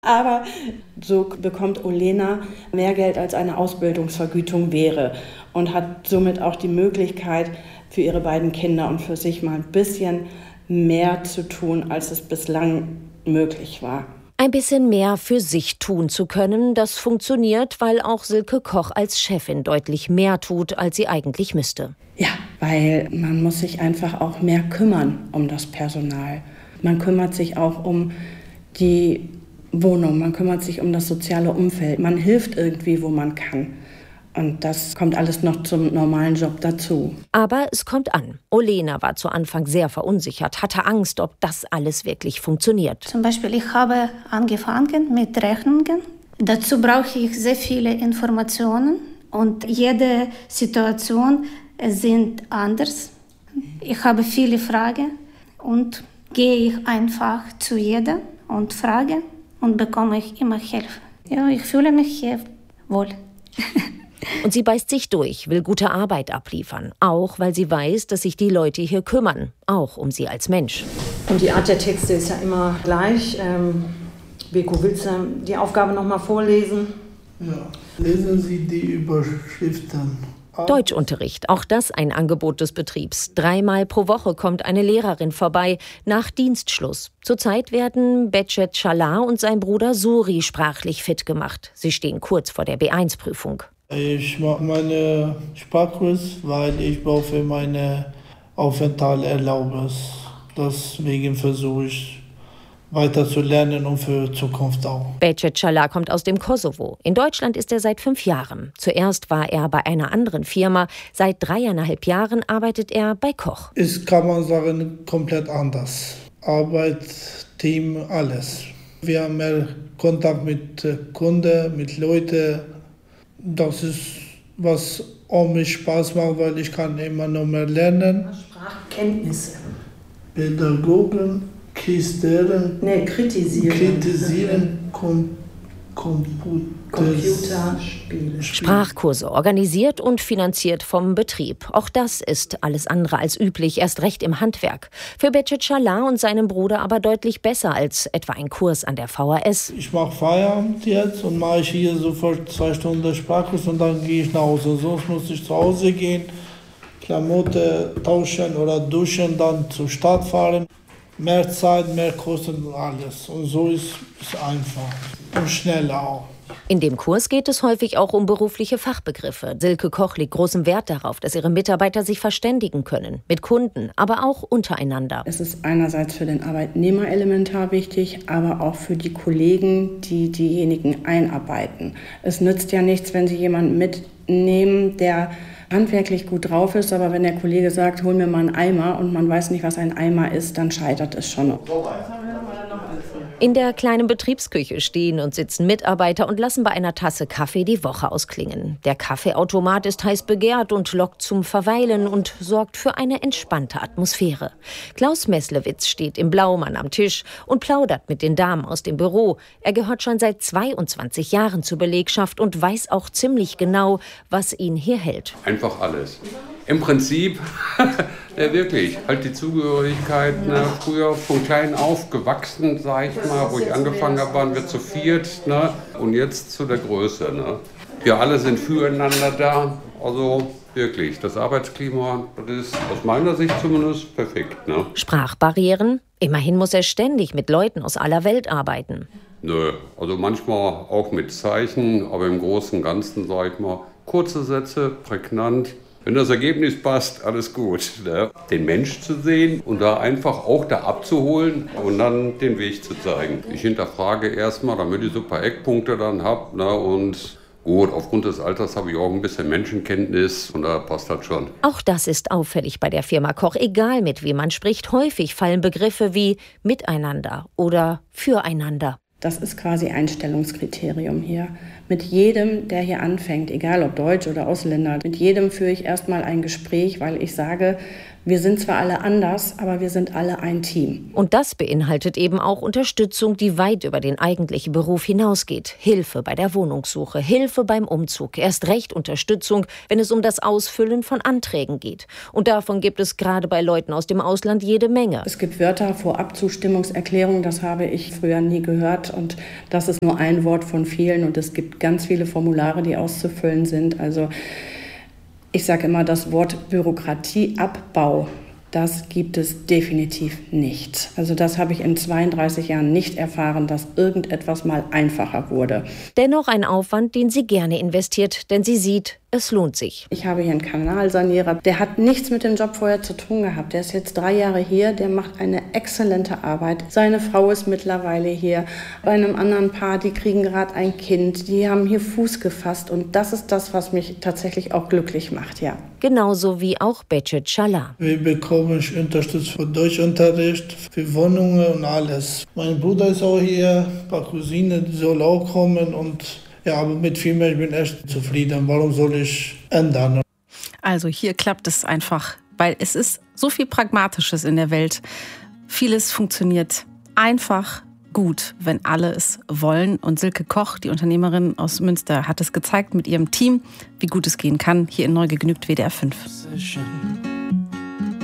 Aber so bekommt Olena mehr Geld, als eine Ausbildungsvergütung wäre und hat somit auch die Möglichkeit, für ihre beiden Kinder und für sich mal ein bisschen mehr zu tun, als es bislang möglich war. Ein bisschen mehr für sich tun zu können, das funktioniert, weil auch Silke Koch als Chefin deutlich mehr tut, als sie eigentlich müsste. Ja, weil man muss sich einfach auch mehr kümmern um das Personal. Man kümmert sich auch um die Wohnung, man kümmert sich um das soziale Umfeld. Man hilft irgendwie, wo man kann. Und das kommt alles noch zum normalen Job dazu. Aber es kommt an. Olena war zu Anfang sehr verunsichert, hatte Angst, ob das alles wirklich funktioniert. Zum Beispiel, ich habe angefangen mit Rechnungen. Dazu brauche ich sehr viele Informationen und jede Situation sind anders. Ich habe viele Fragen und gehe ich einfach zu jeder und frage und bekomme ich immer Hilfe. Ja, ich fühle mich hier wohl. Und sie beißt sich durch, will gute Arbeit abliefern. Auch weil sie weiß, dass sich die Leute hier kümmern. Auch um sie als Mensch. Und die Art der Texte ist ja immer gleich. Beko, willst du die Aufgabe noch mal vorlesen? Ja, lesen Sie die Überschriften. Deutschunterricht, auch das ein Angebot des Betriebs. 3-mal pro Woche kommt eine Lehrerin vorbei, nach Dienstschluss. Zurzeit werden Behçet Çağlar und sein Bruder Suri sprachlich fit gemacht. Sie stehen kurz vor der B1-Prüfung. Ich mache meine Sprachkurs, weil ich brauche für meine Aufenthaltserlaubnis. Deswegen versuche ich weiter zu lernen und für Zukunft auch. Behçet Çağlar kommt aus dem Kosovo. In Deutschland ist er seit 5 Jahren. Zuerst war er bei einer anderen Firma. Seit 3,5 Jahren arbeitet er bei Koch. Ist, kann man sagen, komplett anders. Arbeit, Team, alles. Wir haben mehr Kontakt mit Kunden, mit Leuten. Das ist, was auch mir Spaß macht, weil ich kann immer noch mehr lernen. Sprachkenntnisse. Pädagogen, kritisieren, Computerspiele. Sprachkurse organisiert und finanziert vom Betrieb. Auch das ist alles andere als üblich, erst recht im Handwerk. Für Behçet Çağlar und seinem Bruder aber deutlich besser als etwa ein Kurs an der VHS. Ich mache Feierabend jetzt und mache ich hier sofort 2 Stunden Sprachkurs und dann gehe ich nach Hause. Sonst muss ich zu Hause gehen, Klamotten tauschen oder duschen, dann zur Stadt fahren. Mehr Zeit, mehr Kosten und alles. Und so ist es einfach. Und schnell auch. In dem Kurs geht es häufig auch um berufliche Fachbegriffe. Silke Koch legt großen Wert darauf, dass ihre Mitarbeiter sich verständigen können. Mit Kunden, aber auch untereinander. Es ist einerseits für den Arbeitnehmer elementar wichtig, aber auch für die Kollegen, die diejenigen einarbeiten. Es nützt ja nichts, wenn Sie jemanden mitnehmen, der handwerklich gut drauf ist, aber wenn der Kollege sagt, hol mir mal einen Eimer und man weiß nicht, was ein Eimer ist, dann scheitert es schon. In der kleinen Betriebsküche stehen und sitzen Mitarbeiter und lassen bei einer Tasse Kaffee die Woche ausklingen. Der Kaffeeautomat ist heiß begehrt und lockt zum Verweilen und sorgt für eine entspannte Atmosphäre. Klaus Meslewitz steht im Blaumann am Tisch und plaudert mit den Damen aus dem Büro. Er gehört schon seit 22 Jahren zur Belegschaft und weiß auch ziemlich genau, was ihn hier hält. Einfach alles. Im Prinzip, ja wirklich, halt die Zugehörigkeit, ne, früher von klein auf gewachsen, sag ich mal, wo ich angefangen habe, waren wir zu 4, ne, und jetzt zu der Größe. Ne. Wir alle sind füreinander da, also wirklich, das Arbeitsklima, das ist aus meiner Sicht zumindest perfekt. Ne. Sprachbarrieren? Immerhin muss er ständig mit Leuten aus aller Welt arbeiten. Nö, also manchmal auch mit Zeichen, aber im Großen und Ganzen, sag ich mal, kurze Sätze, prägnant. Wenn das Ergebnis passt, alles gut. Ne? Den Mensch zu sehen und da einfach auch da abzuholen und dann den Weg zu zeigen. Ich hinterfrage erstmal, damit ich so ein paar Eckpunkte dann habe. Ne? Und gut, aufgrund des Alters habe ich auch ein bisschen Menschenkenntnis und da passt das schon. Auch das ist auffällig bei der Firma Koch. Egal mit wem man spricht, häufig fallen Begriffe wie miteinander oder füreinander. Das ist quasi Einstellungskriterium hier. Mit jedem, der hier anfängt, egal ob Deutsch oder Ausländer, mit jedem führe ich erstmal ein Gespräch, weil ich sage, Wir sind zwar alle anders, aber wir sind alle ein Team. Und das beinhaltet eben auch Unterstützung, die weit über den eigentlichen Beruf hinausgeht. Hilfe bei der Wohnungssuche, Hilfe beim Umzug, erst recht Unterstützung, wenn es um das Ausfüllen von Anträgen geht. Und davon gibt es gerade bei Leuten aus dem Ausland jede Menge. Es gibt Wörter, Vorabzustimmungserklärung, das habe ich früher nie gehört. Und das ist nur ein Wort von vielen. Und es gibt ganz viele Formulare, die auszufüllen sind. Also ich sage immer, das Wort Bürokratieabbau, das gibt es definitiv nicht. Also das habe ich in 32 Jahren nicht erfahren, dass irgendetwas mal einfacher wurde. Dennoch ein Aufwand, den sie gerne investiert, denn sie sieht, es lohnt sich. Ich habe hier einen Kanalsanierer, der hat nichts mit dem Job vorher zu tun gehabt. Der ist jetzt 3 Jahre hier, der macht eine exzellente Arbeit. Seine Frau ist mittlerweile hier. Bei einem anderen Paar, die kriegen gerade ein Kind, die haben hier Fuß gefasst. Und das ist das, was mich tatsächlich auch glücklich macht, ja. Genauso wie auch Becet Schala. Wir bekommen Unterstützung für Deutschunterricht, für Wohnungen und alles. Mein Bruder ist auch hier, ein paar Cousinen, die sollen auch kommen und ja, aber mit viel mehr, ich bin echt zufrieden. Warum soll ich ändern? Also hier klappt es einfach, weil es ist so viel Pragmatisches in der Welt. Vieles funktioniert einfach gut, wenn alle es wollen. Und Silke Koch, die Unternehmerin aus Münster, hat es gezeigt mit ihrem Team, wie gut es gehen kann. Hier in Neugegnügt WDR 5.